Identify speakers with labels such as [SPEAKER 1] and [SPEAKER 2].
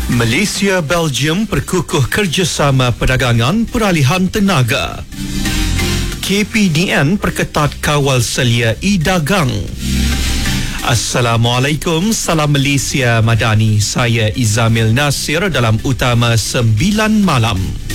[SPEAKER 1] Malaysia Belgium perkukuh kerjasama perdagangan peralihan tenaga. KPDN perketat kawal selia e-dagang. Assalamualaikum, salam Malaysia Madani. Saya Izamil Nasir dalam Utama 9 Malam.